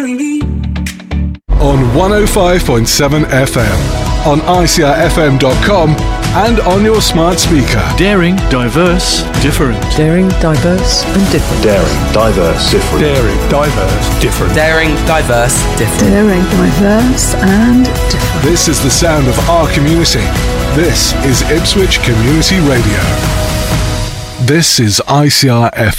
On 105.7 FM, on ICRFM.com, and on your smart speaker. Daring, diverse, different. Daring, diverse, and different. Daring, diverse, different. Daring, diverse, different. Daring, diverse, different. Daring, diverse, and different. This is the sound of our community. This is Ipswich Community Radio. This is ICRFM.